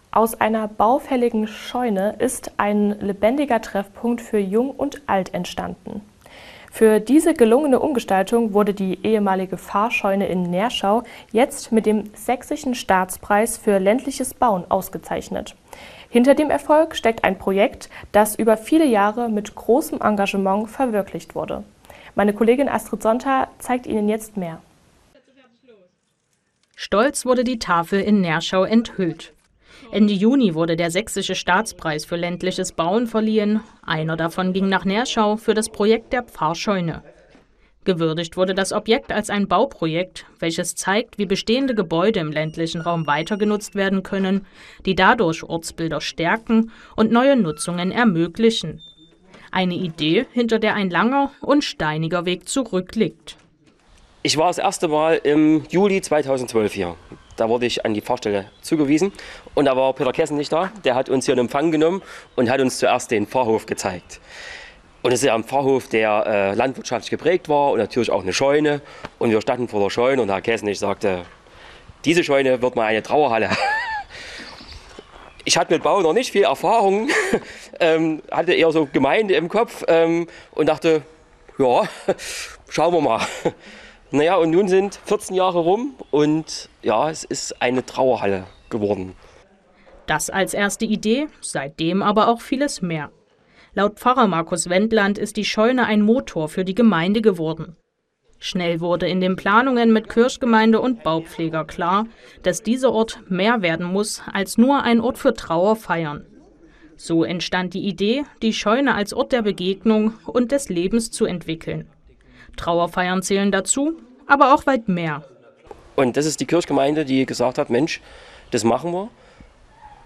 Aus einer baufälligen Scheune ist ein lebendiger Treffpunkt für Jung und Alt entstanden. Für diese gelungene Umgestaltung wurde die ehemalige Pfarrscheune in Nerschau jetzt mit dem Sächsischen Staatspreis für ländliches Bauen ausgezeichnet. Hinter dem Erfolg steckt ein Projekt, das über viele Jahre mit großem Engagement verwirklicht wurde. Meine Kollegin Astrid Sonntag zeigt Ihnen jetzt mehr. Stolz wurde die Tafel in Nerschau enthüllt. Ende Juni wurde der Sächsische Staatspreis für ländliches Bauen verliehen. Einer davon ging nach Nerschau für das Projekt der Pfarrscheune. Gewürdigt wurde das Objekt als ein Bauprojekt, welches zeigt, wie bestehende Gebäude im ländlichen Raum weiter genutzt werden können, die dadurch Ortsbilder stärken und neue Nutzungen ermöglichen. Eine Idee, hinter der ein langer und steiniger Weg zurückliegt. Ich war das erste Mal im Juli 2012 hier. Da wurde ich an die Pfarrstelle zugewiesen und da war Peter Kessen nicht da. Der hat uns hier in Empfang genommen und hat uns zuerst den Pfarrhof gezeigt. Und es ist ja ein Pfarrhof, der landwirtschaftlich geprägt war und natürlich auch eine Scheune. Und wir standen vor der Scheune und Herr Kessenich sagte, diese Scheune wird mal eine Trauerhalle. Ich hatte mit Bau noch nicht viel Erfahrung, hatte eher so Gemeinde im Kopf und dachte, ja, schauen wir mal. Naja, und nun sind 14 Jahre rum und ja, es ist eine Trauerhalle geworden. Das als erste Idee, seitdem aber auch vieles mehr. Laut Pfarrer Markus Wendland ist die Scheune ein Motor für die Gemeinde geworden. Schnell wurde in den Planungen mit Kirchgemeinde und Baupfleger klar, dass dieser Ort mehr werden muss als nur ein Ort für Trauerfeiern. So entstand die Idee, die Scheune als Ort der Begegnung und des Lebens zu entwickeln. Trauerfeiern zählen dazu, aber auch weit mehr. Und das ist die Kirchgemeinde, die gesagt hat, Mensch, das machen wir.